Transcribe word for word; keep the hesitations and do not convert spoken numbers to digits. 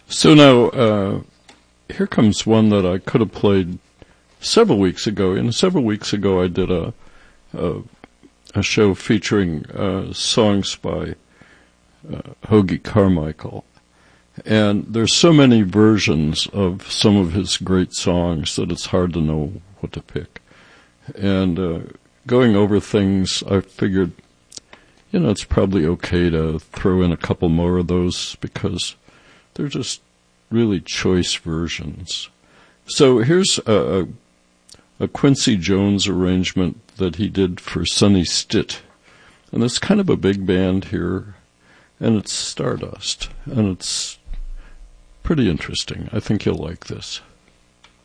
So now, uh, here comes one that I could have played several weeks ago. And several weeks ago I did a a, a show featuring uh, songs by uh, Hoagy Carmichael. And there's so many versions of some of his great songs that it's hard to know what to pick. And uh, going over things, I figured, you know, it's probably okay to throw in a couple more of those because they're just really choice versions. So here's a, a Quincy Jones arrangement that he did for Sonny Stitt. And it's kind of a big band here, and it's Stardust, and it's pretty interesting. I think you'll like this.